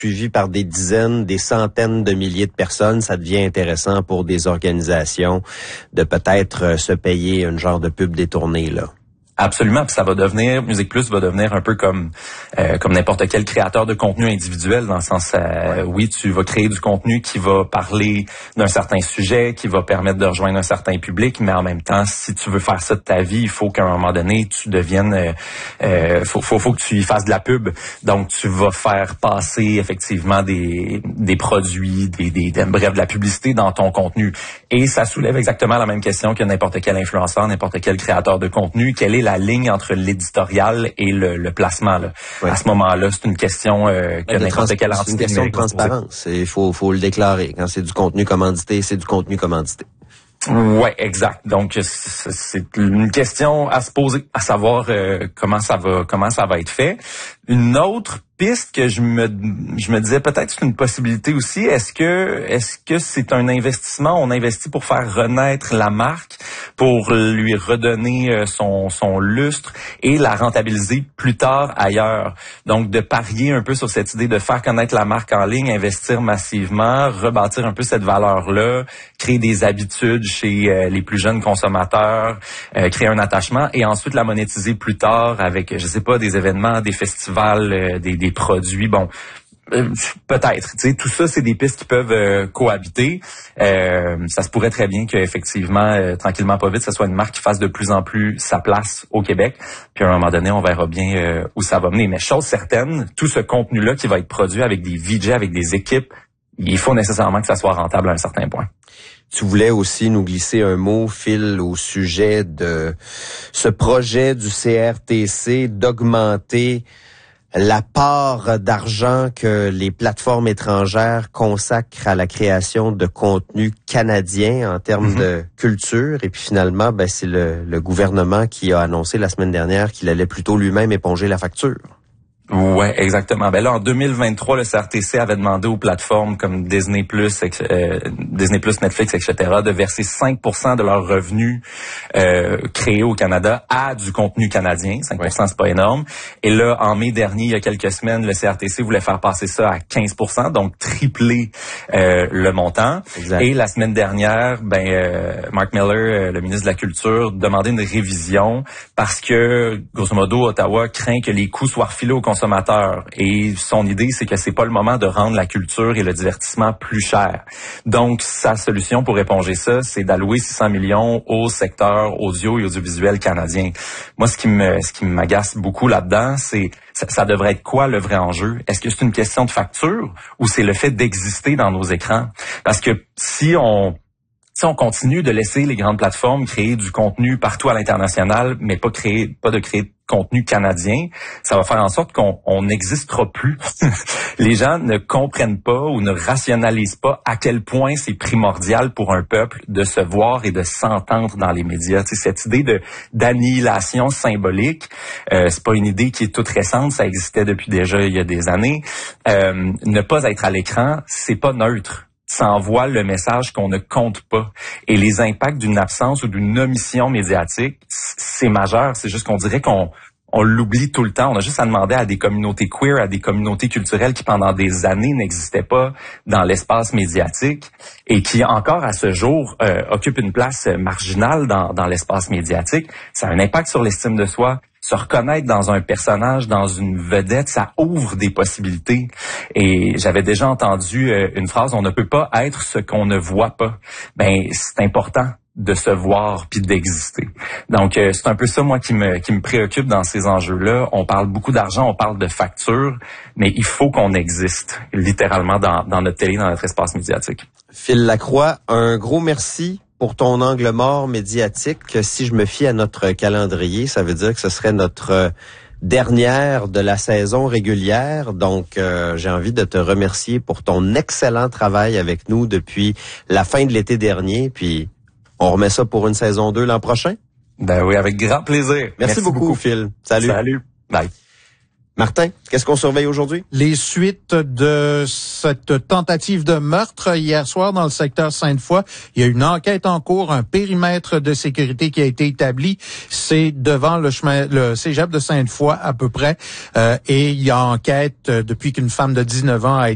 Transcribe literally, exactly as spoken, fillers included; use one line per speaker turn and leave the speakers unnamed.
suivi par des dizaines, des centaines de milliers de personnes, ça devient intéressant pour des organisations de peut-être se payer une genre de pub détournée, là.
Absolument, puis ça va devenir, Musique Plus va devenir un peu comme euh, comme n'importe quel créateur de contenu individuel, dans le sens, euh, oui, tu vas créer du contenu qui va parler d'un certain sujet, qui va permettre de rejoindre un certain public, mais en même temps, si tu veux faire ça de ta vie, il faut qu'à un moment donné, tu deviennes, euh, euh, faut, faut, faut que tu y fasses de la pub. Donc, tu vas faire passer effectivement des des produits, des, des, des bref, de la publicité dans ton contenu. Et ça soulève exactement la même question que n'importe quel influenceur, n'importe quel créateur de contenu. Quelle est la ligne entre l'éditorial et le, le placement, là? Oui. À ce moment-là, c'est une question euh, que n'importe quelle entité.
C'est une question de transparence. Il faut, faut le déclarer. Quand c'est du contenu commandité, c'est du contenu commandité.
Ouais, exact. Donc c'est une question à se poser, à savoir euh, comment ça va, comment ça va être fait. Une autre piste que je me je me disais peut-être c'est une possibilité aussi. Est-ce que est-ce que c'est un investissement? On investit pour faire renaître la marque, pour lui redonner son son lustre et la rentabiliser plus tard ailleurs. Donc de parier un peu sur cette idée de faire connaître la marque en ligne, investir massivement, rebâtir un peu cette valeur-là, créer des habitudes chez euh, les plus jeunes consommateurs, euh, créer un attachement et ensuite la monétiser plus tard avec, je sais pas, des événements, des festivals, euh, des, des produits. Bon, euh, peut-être. Tu sais, tout ça, c'est des pistes qui peuvent euh, cohabiter. Euh, ça se pourrait très bien qu'effectivement, euh, tranquillement, pas vite, ce soit une marque qui fasse de plus en plus sa place au Québec. Puis à un moment donné, on verra bien euh, où ça va mener. Mais chose certaine, tout ce contenu-là qui va être produit avec des V J, avec des équipes, il faut nécessairement que ça soit rentable à un certain point.
Tu voulais aussi nous glisser un mot, Phil, au sujet de ce projet du C R T C d'augmenter la part d'argent que les plateformes étrangères consacrent à la création de contenu canadien en termes mm-hmm. de culture. Et puis finalement, ben, c'est le, le gouvernement qui a annoncé la semaine dernière qu'il allait plutôt lui-même éponger la facture.
Ouais, exactement. Ben là, en deux mille vingt-trois, le C R T C avait demandé aux plateformes comme Disney Plus, euh, Disney Plus, Netflix, et cetera, de verser cinq pour cent de leurs revenus euh, créés au Canada à du contenu canadien. cinq pour cent, ouais. C'est pas énorme. Et là, en mai dernier, il y a quelques semaines, le C R T C voulait faire passer ça à quinze pour cent, donc tripler euh, le montant. Exact. Et la semaine dernière, ben euh, Mark Miller, euh, le ministre de la Culture, demandait une révision parce que, grosso modo, Ottawa craint que les coûts soient refilés aux consommateurs. Et son idée, c'est que c'est pas le moment de rendre la culture et le divertissement plus cher. Donc, sa solution pour éponger ça, c'est d'allouer six cents millions au secteur audio et audiovisuel canadien. Moi, ce qui me, ce qui m'agace beaucoup là-dedans, c'est ça, ça devrait être quoi le vrai enjeu? Est-ce que c'est une question de facture ou c'est le fait d'exister dans nos écrans? Parce que si on Si on continue de laisser les grandes plateformes créer du contenu partout à l'international, mais pas créer, pas de créer de contenu canadien, ça va faire en sorte qu'on on n'existera plus. Les gens ne comprennent pas ou ne rationalisent pas à quel point c'est primordial pour un peuple de se voir et de s'entendre dans les médias. Tu sais, cette idée de d'annihilation symbolique, euh, c'est pas une idée qui est toute récente, ça existait depuis déjà il y a des années. Euh, ne pas être à l'écran, c'est pas neutre. Ça envoie le message qu'on ne compte pas. Et les impacts d'une absence ou d'une omission médiatique, c'est majeur. C'est juste qu'on dirait qu'on on l'oublie tout le temps. On a juste à demander à des communautés queer, à des communautés culturelles qui pendant des années n'existaient pas dans l'espace médiatique et qui encore à ce jour euh, occupent une place marginale dans, dans l'espace médiatique. Ça a un impact sur l'estime de soi. Se reconnaître dans un personnage, dans une vedette, ça ouvre des possibilités. Et j'avais déjà entendu euh, une phrase, on ne peut pas être ce qu'on ne voit pas. Ben, c'est important de se voir puis d'exister. Donc, euh, c'est un peu ça, moi, qui me qui me préoccupe dans ces enjeux-là. On parle beaucoup d'argent, on parle de factures, mais il faut qu'on existe, littéralement, dans, dans notre télé, dans notre espace médiatique.
Phil Lacroix, un gros merci pour ton angle mort médiatique. Si je me fie à notre calendrier, ça veut dire que ce serait notre dernière de la saison régulière. Donc, euh, j'ai envie de te remercier pour ton excellent travail avec nous depuis la fin de l'été dernier. Puis, on remet ça pour une saison deux l'an prochain?
Ben oui, avec grand plaisir.
Merci, Merci beaucoup, beaucoup, Phil. Salut.
Salut. Bye.
Martin, qu'est-ce qu'on surveille aujourd'hui?
Les suites de cette tentative de meurtre hier soir dans le secteur Sainte-Foy. Il y a une enquête en cours, un périmètre de sécurité qui a été établi. C'est devant le chemin, le cégep de Sainte-Foy à peu près. Euh, et il y a enquête depuis qu'une femme de dix-neuf ans a été